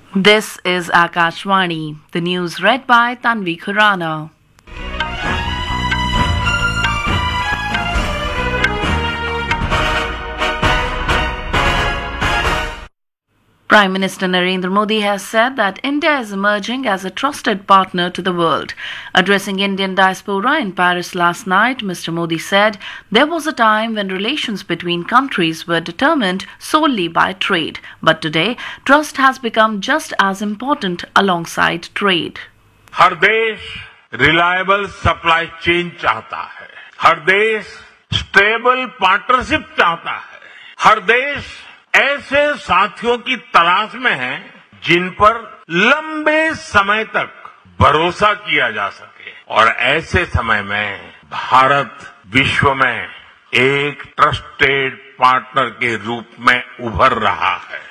This is Akashvani, the news read by Tanvi Khurana. Prime Minister Narendra Modi has said that India is emerging as a trusted partner to the world. Addressing Indian diaspora in Paris last night, Mr. Modi said there was a time when relations between countries were determined solely by trade, but today trust has become just as important alongside trade. हर देश reliable supply chain चाहता है, हर देश stable partnership चाहता है, हर देश ऐसे साथियों की तलाश में है जिन पर लंबे समय तक भरोसा किया जा सके और ऐसे समय में भारत विश्व में एक ट्रस्टेड पार्टनर के रूप में उभर रहा है.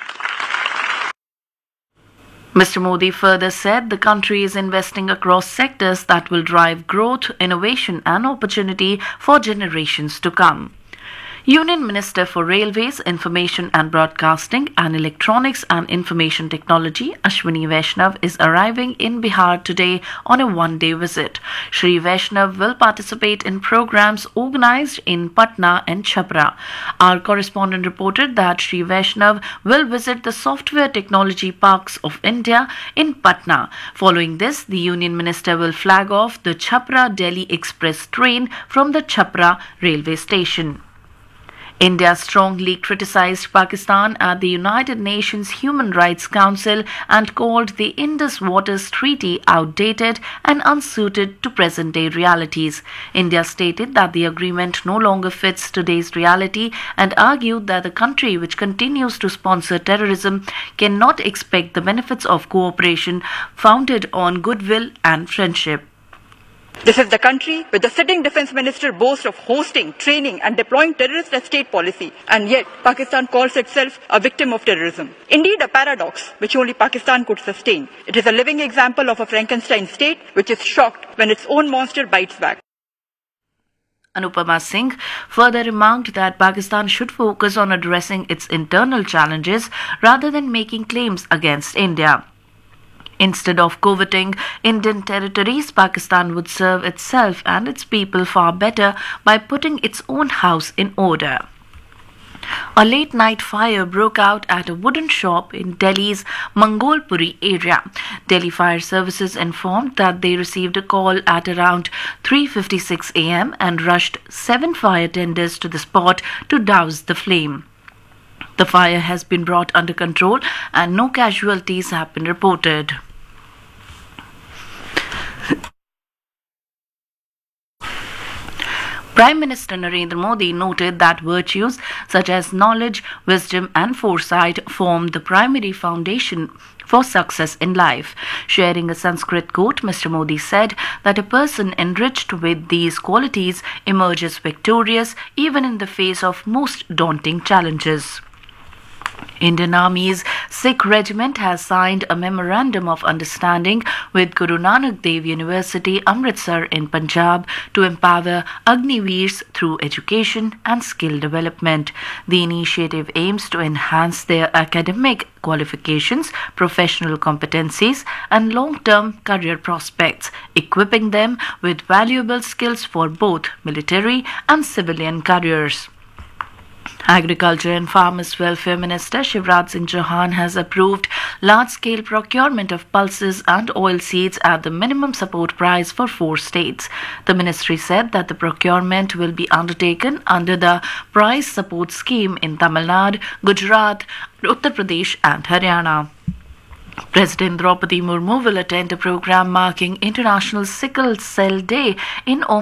Mr. Modi further said the country is investing across sectors that will drive growth, innovation and opportunity for generations to come. Union Minister for Railways, Information and Broadcasting and Electronics and Information Technology, Ashwini Vaishnav, is arriving in Bihar today on a one-day visit. Shri Vaishnav will participate in programs organized in Patna and Chhapra. Our correspondent reported that Shri Vaishnav will visit the software technology parks of India in Patna. Following this, the Union Minister will flag off the Chhapra-Delhi Express train from the Chhapra railway station. India strongly criticized Pakistan at the United Nations Human Rights Council and called the Indus Waters Treaty outdated and unsuited to present-day realities. India stated that the agreement no longer fits today's reality and argued that the country which continues to sponsor terrorism cannot expect the benefits of cooperation founded on goodwill and friendship. This is the country where the sitting defence minister boasts of hosting, training and deploying terrorist as state policy, and yet Pakistan calls itself a victim of terrorism. Indeed, a paradox which only Pakistan could sustain. It is a living example of a Frankenstein state which is shocked when its own monster bites back. Anupama Singh further remarked that Pakistan should focus on addressing its internal challenges rather than making claims against India. Instead of coveting Indian territories, Pakistan would serve itself and its people far better by putting its own house in order. A late-night fire broke out at a wooden shop in Delhi's Mangolpuri area. Delhi Fire Services informed that they received a call at around 3:56 a.m. and rushed 7 fire tenders to the spot to douse the flame. The fire has been brought under control and no casualties have been reported. Prime Minister Narendra Modi noted that virtues such as knowledge, wisdom and foresight form the primary foundation for success in life. Sharing a Sanskrit quote, Mr. Modi said that a person enriched with these qualities emerges victorious even in the face of most daunting challenges. Indian Army's Sikh Regiment has signed a memorandum of understanding with Guru Nanak Dev University, Amritsar in Punjab to empower Agniveers through education and skill development. The initiative aims to enhance their academic qualifications, professional competencies and long-term career prospects, equipping them with valuable skills for both military and civilian careers. Agriculture and Farmers Welfare Minister Shivraj Singh Chauhan has approved large-scale procurement of pulses and oilseeds at the minimum support price for 4 states. The ministry said that the procurement will be undertaken under the price support scheme in Tamil Nadu, Gujarat, Uttar Pradesh and Haryana. President Draupadi Murmu will attend a program marking International Sickle Cell Day in